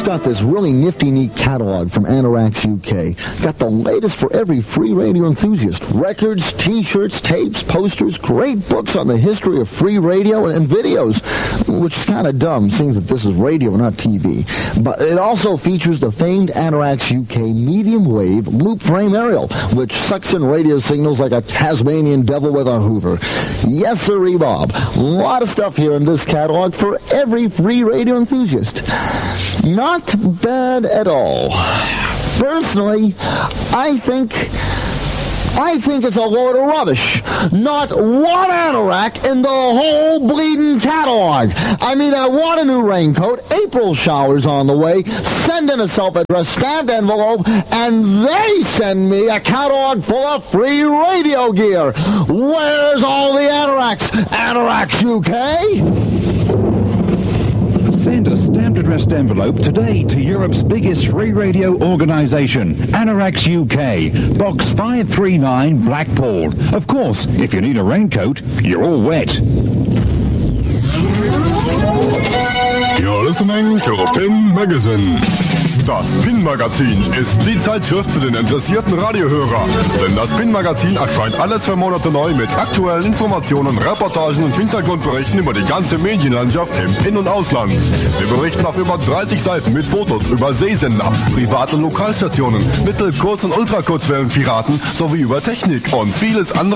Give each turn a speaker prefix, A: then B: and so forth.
A: got this really nifty, neat catalog from Anarax UK. Got the latest for every free radio enthusiast. Records, t-shirts, tapes, posters, great books on the history of free radio and videos, which is kind of dumb, seeing that this is radio, not TV. But it also features the famed Anarax UK medium-wave loop frame aerial, which sucks in radio signals like a Tasmanian devil with a hoover. Yes, sirree, Bob. A lot of stuff here in this catalog for every free radio enthusiast. Not bad at all. Personally, I think it's a load of rubbish. Not one anorak in the whole bleeding catalog. I mean, I want a new raincoat. April showers on the way. Send in a self-addressed stamped envelope, and they send me a catalog full of free radio gear. Where's all the anoraks? Anarax UK?
B: Send a stamped addressed envelope today to Europe's biggest free radio organisation, Anarax UK, Box 539, Blackpool. Of course, if you need a raincoat, you're all wet.
C: You're listening to the Pin Magazine. Das Pin-Magazin ist die Zeitschrift für den interessierten Radiohörer. Denn das Pin-Magazin erscheint alle 2 Monate neu mit aktuellen Informationen, Reportagen und Hintergrundberichten über die ganze Medienlandschaft im In- und Ausland. Wir berichten auf über 30 Seiten mit Fotos über Seesender, Privat- und Lokalstationen, Mittel-, Kurz- und Ultrakurzwellenpiraten sowie über Technik und vieles andere.